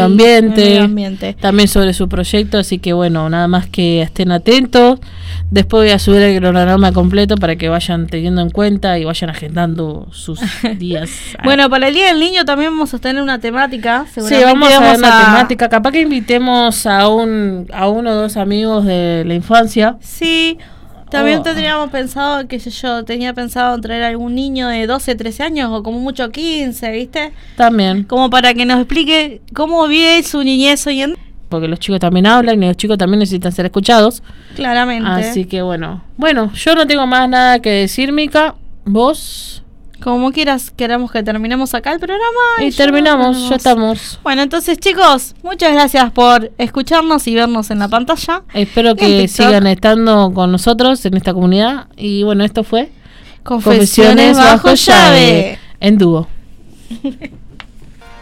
medio ambiente, también sobre su proyecto, así que bueno, nada más que estén atentos. Después voy a subir el cronograma completo para que vayan teniendo en cuenta y vayan agendando sus días. Bueno, para el Día del Niño también vamos a tener una temática. Sí, vamos a ver una temática. Capaz que invitemos a uno o dos amigos de la infancia. Sí. También tendríamos pensado, qué sé yo, tenía pensado traer algún niño de 12, 13 años o como mucho 15, ¿viste? También. Como para que nos explique cómo vive su niñez hoy en día. Porque los chicos también hablan y los chicos también necesitan ser escuchados. Claramente. Así que bueno, yo no tengo más nada que decir, Mica. ¿Vos? Como quieras, queramos que terminemos acá el programa. Y terminamos, ya estamos. Bueno, entonces chicos, muchas gracias por escucharnos y vernos en la pantalla. Espero que sigan estando con nosotros en esta comunidad. Y bueno, esto fue Confesiones bajo llave. En dúo.